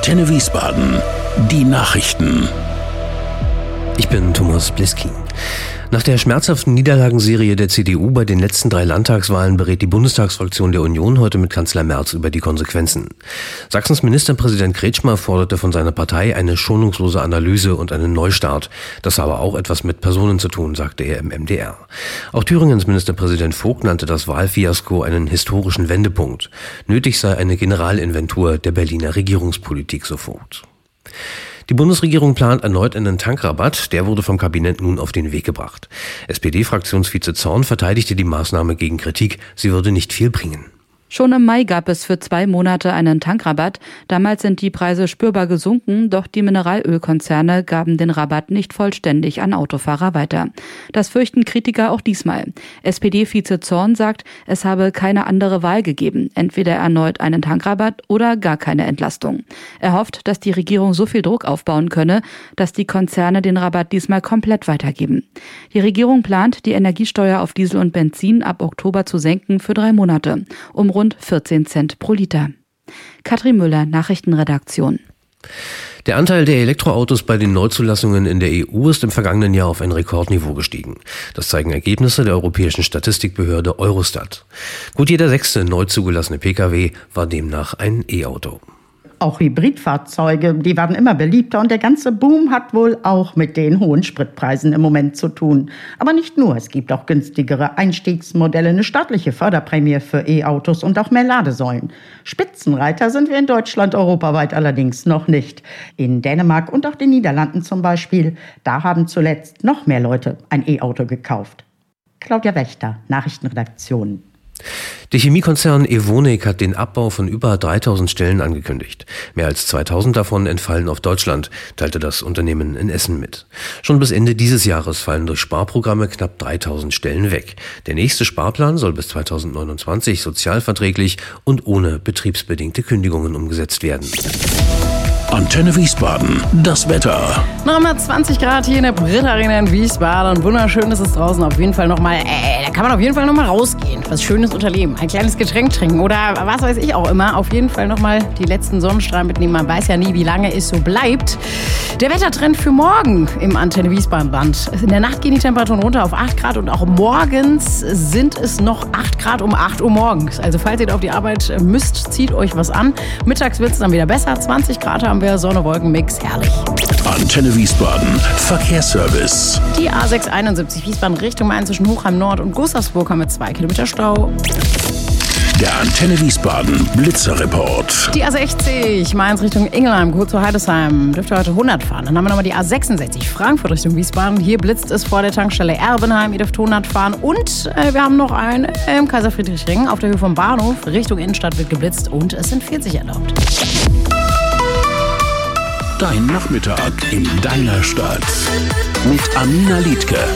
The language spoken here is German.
Antenne Wiesbaden. Die Nachrichten. Ich bin Thomas Bliskin. Nach der schmerzhaften Niederlagenserie der CDU bei den letzten 3 Landtagswahlen berät die Bundestagsfraktion der Union heute mit Kanzler Merz über die Konsequenzen. Sachsens Ministerpräsident Kretschmer forderte von seiner Partei eine schonungslose Analyse und einen Neustart. Das habe auch etwas mit Personen zu tun, sagte er im MDR. Auch Thüringens Ministerpräsident Vogt nannte das Wahlfiasko einen historischen Wendepunkt. Nötig sei eine Generalinventur der Berliner Regierungspolitik, so Vogt. Die Bundesregierung plant erneut einen Tankrabatt. Der wurde vom Kabinett nun auf den Weg gebracht. SPD-Fraktionsvize Zorn verteidigte die Maßnahme gegen Kritik. Sie würde nicht viel bringen. Schon im Mai gab es für 2 Monate einen Tankrabatt. Damals sind die Preise spürbar gesunken, doch die Mineralölkonzerne gaben den Rabatt nicht vollständig an Autofahrer weiter. Das fürchten Kritiker auch diesmal. SPD-Vize Zorn sagt, es habe keine andere Wahl gegeben, entweder erneut einen Tankrabatt oder gar keine Entlastung. Er hofft, dass die Regierung so viel Druck aufbauen könne, dass die Konzerne den Rabatt diesmal komplett weitergeben. Die Regierung plant, die Energiesteuer auf Diesel und Benzin ab Oktober zu senken für 3 Monate, um rund 14 Cent pro Liter. Katrin Müller, Nachrichtenredaktion. Der Anteil der Elektroautos bei den Neuzulassungen in der EU ist im vergangenen Jahr auf ein Rekordniveau gestiegen. Das zeigen Ergebnisse der europäischen Statistikbehörde Eurostat. Gut jeder 6. neu zugelassene Pkw war demnach ein E-Auto. Auch Hybridfahrzeuge, die werden immer beliebter und der ganze Boom hat wohl auch mit den hohen Spritpreisen im Moment zu tun. Aber nicht nur, es gibt auch günstigere Einstiegsmodelle, eine staatliche Förderprämie für E-Autos und auch mehr Ladesäulen. Spitzenreiter sind wir in Deutschland, europaweit allerdings noch nicht. In Dänemark und auch den Niederlanden zum Beispiel, da haben zuletzt noch mehr Leute ein E-Auto gekauft. Claudia Wächter, Nachrichtenredaktion. Der Chemiekonzern Evonik hat den Abbau von über 3000 Stellen angekündigt. Mehr als 2000 davon entfallen auf Deutschland, teilte das Unternehmen in Essen mit. Schon bis Ende dieses Jahres fallen durch Sparprogramme knapp 3000 Stellen weg. Der nächste Sparplan soll bis 2029 sozialverträglich und ohne betriebsbedingte Kündigungen umgesetzt werden. Antenne Wiesbaden. Das Wetter. Nochmal 20 Grad hier in der Brit Arena in Wiesbaden. Wunderschön ist es draußen auf jeden Fall nochmal. Da kann man auf jeden Fall nochmal rausgehen. Was Schönes unternehmen. Ein kleines Getränk trinken oder was weiß ich auch immer. Auf jeden Fall nochmal die letzten Sonnenstrahlen mitnehmen. Man weiß ja nie, wie lange es so bleibt. Der Wettertrend für morgen im Antenne Wiesbaden-Band. In der Nacht gehen die Temperaturen runter auf 8 Grad und auch morgens sind es noch 8 Grad um 8 Uhr morgens. Also falls ihr auf die Arbeit müsst, zieht euch was an. Mittags wird es dann wieder besser. 20 Grad haben wir, Sonne-Wolken-Mix, herrlich. Antenne Wiesbaden. Verkehrsservice. Die A671 Wiesbaden Richtung Main zwischen Hochheim Nord und Gustavsburg haben wir 2 Kilometer Stau. Der Antenne Wiesbaden Blitzerreport. Die A60 Mainz Richtung Ingelheim, kurz vor Heidesheim, dürfte heute 100 fahren. Dann haben wir nochmal die A66 Frankfurt Richtung Wiesbaden. Hier blitzt es vor der Tankstelle Erbenheim, ihr dürft 100 fahren. Und wir haben noch einen im Kaiser-Friedrich-Ring auf der Höhe vom Bahnhof. Richtung Innenstadt wird geblitzt und es sind 40 erlaubt. Dein Nachmittag in deiner Stadt. Mit Amina Liedke.